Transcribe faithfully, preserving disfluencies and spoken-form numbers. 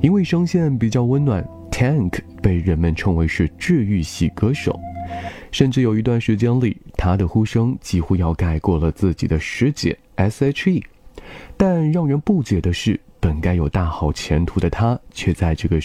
因为声线比较温暖， Tank 被人们称为是治愈系歌手，甚至有一段时间里，他的呼声几乎要盖过了自己的师姐 S H E。 但让人不解的是，本该有大好前途的他，却在这个